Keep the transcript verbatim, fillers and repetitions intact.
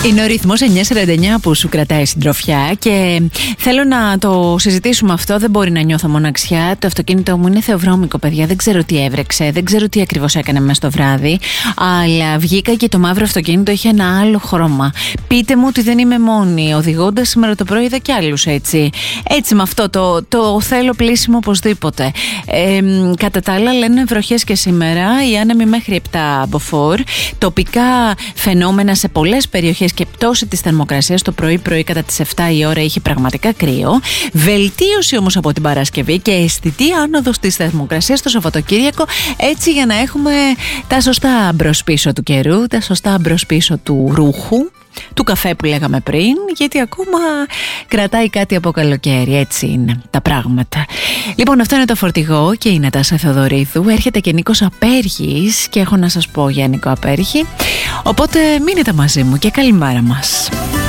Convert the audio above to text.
Είναι ο ρυθμός εννιά σαράντα εννιά που σου κρατάει συντροφιά και θέλω να το συζητήσουμε αυτό. Δεν μπορεί να νιώθω μοναξιά. Το αυτοκίνητο μου είναι θεοβρώμικο, παιδιά. Δεν ξέρω τι έβρεξε, δεν ξέρω τι ακριβώς έκανε μέσα στο βράδυ. Αλλά βγήκα και το μαύρο αυτοκίνητο είχε ένα άλλο χρώμα. Πείτε μου ότι δεν είμαι μόνη. Οδηγώντας σήμερα το πρωί είδα κι άλλους έτσι. Έτσι με αυτό το, το θέλω πλήσιμο οπωσδήποτε. Ε, κατά τα άλλα λένε βροχές και σήμερα. Οι άνεμοι μέχρι επτά μποφόρ. Τοπικά φαινόμενα σε πολλές περιοχές και πτώση της θερμοκρασίας. Το πρωί-πρωί κατά τις επτά η ώρα είχε πραγματικά κρύο. Βελτίωση όμως από την Παρασκευή και αισθητή άνοδος της θερμοκρασίας το Σαββατοκύριακο, έτσι για να έχουμε τα σωστά μπρος-πίσω του καιρού, τα σωστά μπρος-πίσω του ρούχου, του καφέ που λέγαμε πριν, γιατί ακόμα κρατάει κάτι από καλοκαίρι. Έτσι είναι τα πράγματα. Λοιπόν, αυτό είναι το φορτηγό και η Νατάσα Θεοδωρίδου. Έρχεται και Νίκος Απέργης και έχω να σας πω για Νίκο Απέργη. Οπότε μείνετε μαζί μου και καλημέρα μας.